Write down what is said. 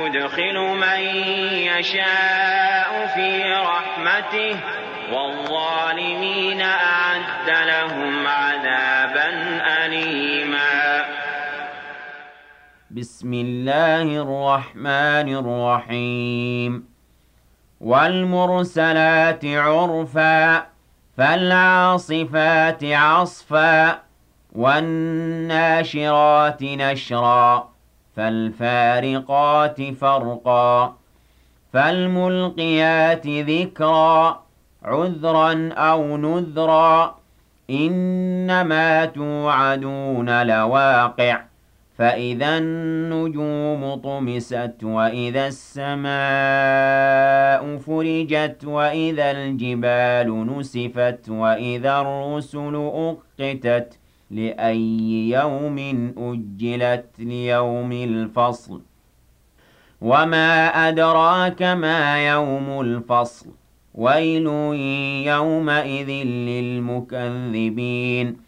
يدخل من يشاء في رحمته والظالمين أعد لهم عذابا أليما. بسم الله الرحمن الرحيم. والمرسلات عرفا فالعاصفات عصفا والناشرات نشرا فالفارقات فرقا فالملقيات ذكرا عذرا أو نذرا إنما توعدون لواقع فإذا النجوم طمست وإذا السماء فرجت وإذا الجبال نسفت وإذا الرسل أقتت لأي يوم أجلت ليوم الفصل وما أدراك ما يوم الفصل ويل يومئذ للمكذبين